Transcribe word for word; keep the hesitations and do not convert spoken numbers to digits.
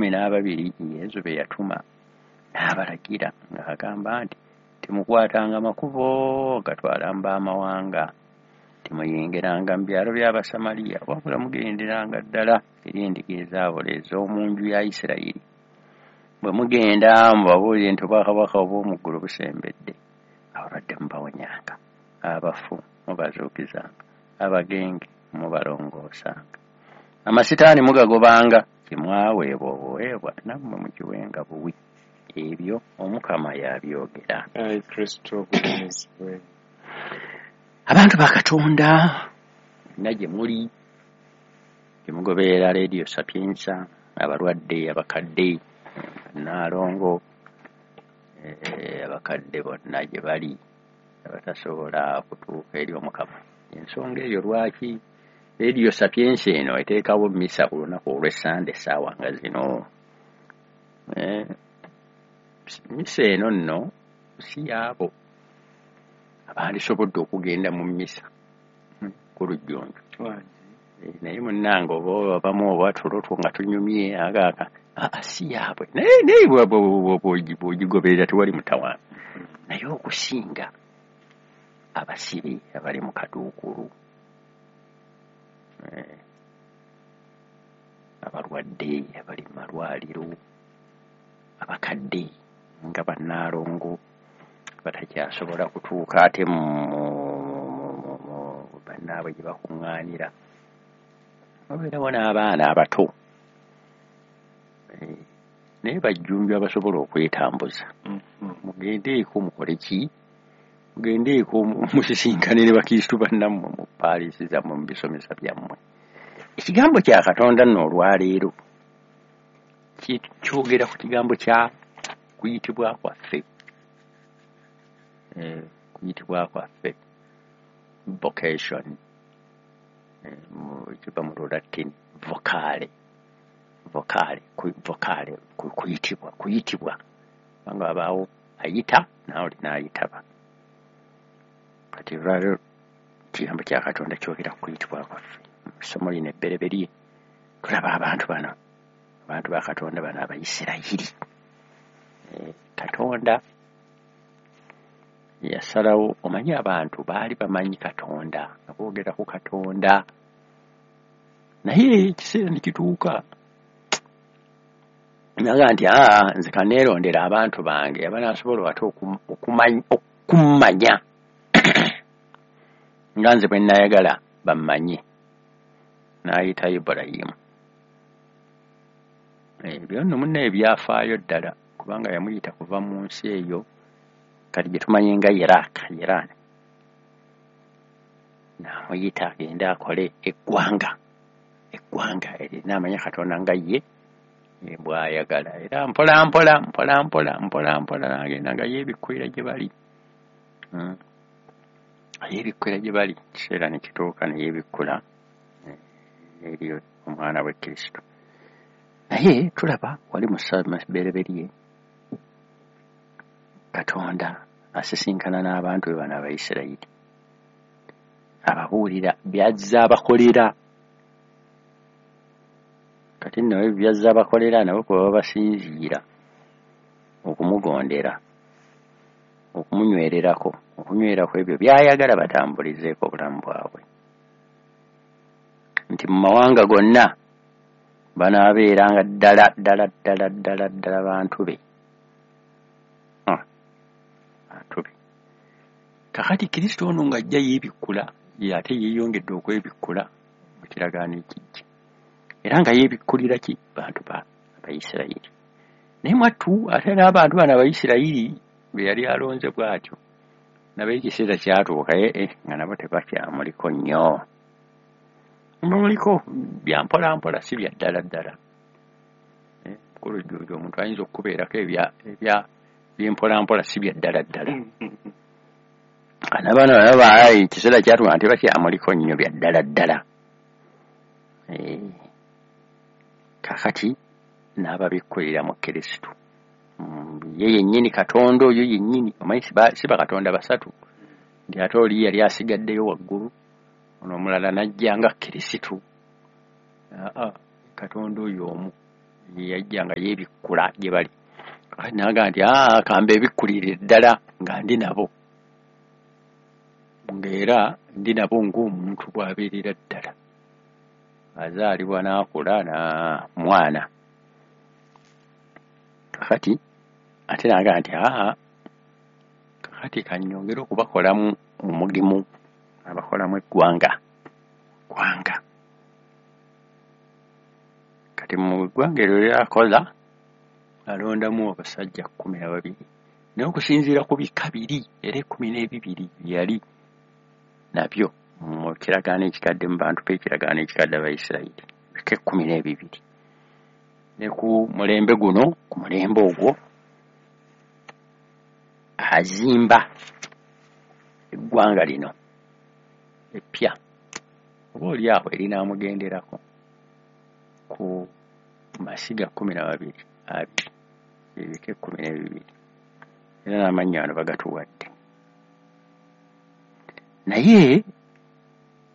kkumi n'ababiri Yesu be yatuma n'abalagira ng'agamba nti temukwatanga makubo gatwalamba amawanga, temuyingiranga mu byalo by'Abasamaliya, wabula mugenderanga ddala eri endiga ezaabula ez'omu nju ya Isirayiri. Bwe mugenda mubabuulire nti obwakabaka obw'omu ggulu busembedde, abalwadde mubawonyanga, abafu mubazuukizanga, abagenge mubalongoosanga, amasitaani mugagobanga, kimwaweebwa obuweebwa nammwe mukiwenga buwi. Ebyo Omukama yabyogera. Abantu ba Katonda na gye muli, gye mugoberera Radio Sapienza, abalwadde, abakadde, Naalongo, abakadde bonna gye bali abatasobola kutuuka eri Omukama. Ensonga eyo lwaki Radio Sapienza eno eteekawo mmisa ku lunaku olw'Essande essaawa nga zino. Mmisa eno nno si yaabo abandisobodde okugenda mu mmisa ku lujjunju, naye munnange oba abamu oba tulotwo nga tunyumye agaaka si yaabwe, naye bw'ogigoberera tewali mutawaana. Naye okusinga abasibe abali mu kaduukulu, abalwadde abali mu malwaliro, abakadde nga bannaalongo batakyasobola kutuuka ate mu bannaabwe gye bakuŋŋaanira, wabeerawo n'abaana abato naye bajjumbi abasobola okwetambuza. Mugendeeko mukole ki? Mugendeeko musisinkane ne bakristu bannammwe mu paaliisi zammwe, mu bisomesa byammwe. Ekigambo kya Katonda nno olwaleero kyogera ku kigambo kya kuyitibwa kwaffe, kuyitibwa kwaffe, vocation, kiva mu Lulatini vocale, vocale, vocale, kuyitibwa, kuyitibwa, kubanga wabaawo ayita naawe olinaayitaba. Kati olwaleero ekigambo kya Katonda kyogera ku kuyitibwa kwaffe. Essomo lino ebbereberye tulaba abantu bano, abantu ba Katonda bano Abayisirayiri. Katonda yasalawo, omanyi abantu baali bamanyi Katonda nga boogera ku Katonda, naye ekiseera ne kituuka naga nti aa nze kaneerondera abantu bange abanaasobola ate okummanya nga nze bwe nayagala bammanye. N'ayita Ibulayimu. Ebyo nno munnaye byafaayo ddala, kubanga yamuyita kuva mu nsi eyo kati gye tumanyi nga Iraq, Iran. N'amuyita agende akole eggwanga, eggwanga erinaamanya Katonda nga ye bw'ayagala, era mpola mpola mpola mpola mpola mpola n'agenda nga yeebikkulira gye bali, yeebikkulira gye bali. Ekiseera ne kituuka ne yeebikkula eri omwana we Kristo. Naye tulaba wali mu ssaberberye Katonda asisinkana n'abantu be bano Abayisirayiri, ababuulira by'azza abakolera. Kati nno ebyo by'azza abakolera nabo kwe baba basinziira okumugondera, okumunywererako, okunywerako ebyo by'ayagala batambulizeeko obulamu bwabwe, nti mu mawanga gonna banaabeeranga ddala ddala ddala ddala ddala bantu be, bantu be. Kakati Kristo ono ng'ajja yeebikkula, ye ate yeeyongedde okwebikkula mu kiragaano ekijja, era nga yeebikkulira ki? Bantu ba Abayisirayiri. Naye mwattu ate n'abantu bano Abayisirayiri be yali alonze bw'atyo, nabo ekiseera kyatuuka nga nabo tebakyamuliko nnyo. Muliko bya mpola mpola, si bya ddala ddala. Mukulu jjojo omuntu ayinza okubeerako ebya by'empola mpola, si bya ddala ddala. Ana bano nabo baayi ekiseera kyatuuka nga tebakyamuliko nnyo bya ddala ddala. Kakati n'ababikkulira mu Kristo. Ye yennyini Katonda oyo yennyini, omanyi si bakatonda basatu, nti ate oli yali asigaddeyo waggulu, ono omulala n'ajja nga Kristo. Aa Katonda oyo omu yajja nga yeebikkula gye bali. Kakati naga nti aa kambe ebikkulire ddala nga ndi nabo, ng'era ndi nabo ng'omuntu bw'abeerera ddala, azaalibwa n'akula na mwana. Kakati ate naga nti aa kakati kannyongera okubakolamu omulimu, abakolamu eggwanga gwanga. Kati mu ggwanga eryo lyakola alondamu abasajja kkumi na babiri, naye okusinziira ku bika biri era ekkumi n'ebibiri yali nabyo mu kiragaano ekikadde, mu bantu b'ekiragaano ekikadde Abayisirayiri, bika ekkumi n'ebibiri. Ne ku mulembe guno, ku mulembe ogwo azimba eggwanga lino eppya, oba oli awo erinaamugenderako ku masiga kkumi na babiri abiri, ebika ekkumi n'ebibiri, era n'amannya ano bagatuwadde. Naye